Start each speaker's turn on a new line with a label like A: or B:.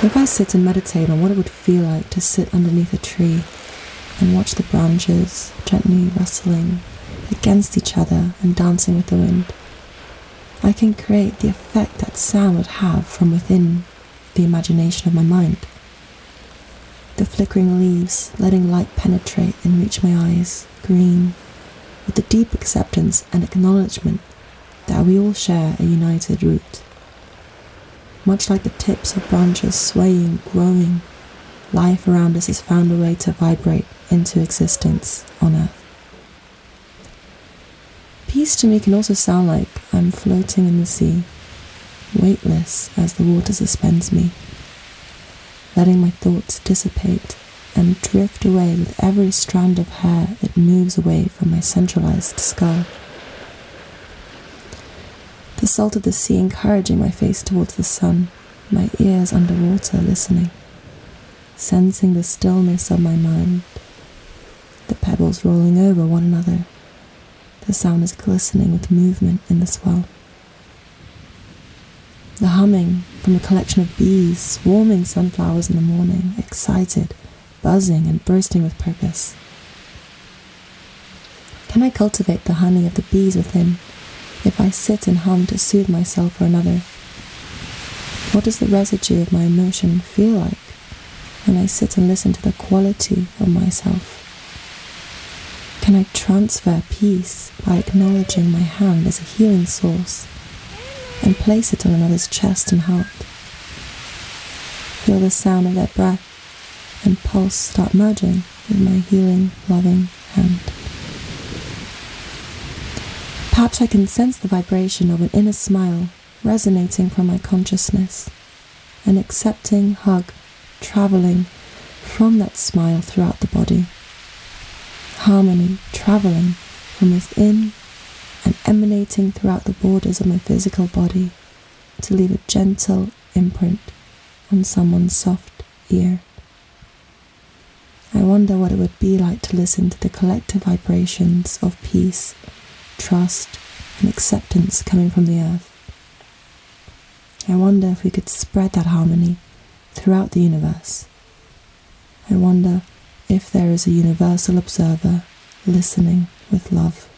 A: If I sit and meditate on what it would feel like to sit underneath a tree and watch the branches gently rustling against each other and dancing with the wind, I can create the effect that sound would have from within the imagination of my mind. The flickering leaves letting light penetrate and reach my eyes, green, with the deep acceptance and acknowledgement that we all share a united root. Much like the tips of branches swaying, growing, life around us has found a way to vibrate into existence on Earth. Peace to me can also sound like I'm floating in the sea, weightless as the water suspends me, letting my thoughts dissipate and drift away with every strand of hair that moves away from my centralized skull. The salt of the sea encouraging my face towards the sun, my ears underwater listening, sensing the stillness of my mind, the pebbles rolling over one another. The sound is glistening with movement in the swell. The humming from a collection of bees swarming sunflowers in the morning, excited, buzzing and bursting with purpose. Can I cultivate the honey of the bees within if I sit and hum to soothe myself or another? What does the residue of my emotion feel like when I sit and listen to the quality of myself? Can I transfer peace by acknowledging my hand as a healing source and place it on another's chest and heart? Feel the sound of their breath and pulse start merging with my healing, loving hand. Perhaps I can sense the vibration of an inner smile resonating from my consciousness, an accepting hug traveling from that smile throughout the body. Harmony traveling from within and emanating throughout the borders of my physical body to leave a gentle imprint on someone's soft ear. I wonder what it would be like to listen to the collective vibrations of peace, trust, and acceptance coming from the earth. I wonder if we could spread that harmony throughout the universe. I wonder if there is a universal observer listening with love.